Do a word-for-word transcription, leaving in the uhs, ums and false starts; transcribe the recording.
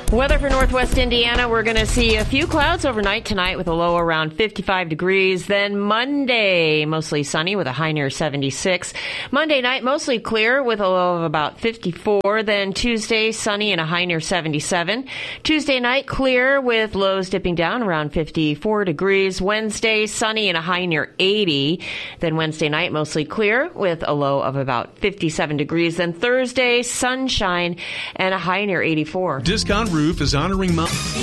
Weather for Northwest Indiana, we're going to see a few clouds overnight tonight with a low around fifty-five degrees. Then Monday, mostly sunny with a high near seventy-six. Monday night, mostly clear with a low of about fifty-four. Then Tuesday, sunny and a high near seventy-seven. Tuesday night, clear with lows dipping down around fifty-four degrees. Wednesday, sunny and a high near eighty. Then Wednesday night, mostly clear with a low of about fifty-seven degrees. Then Thursday, sunshine and a high near eighty-four. Discount Roof is honoring Mount...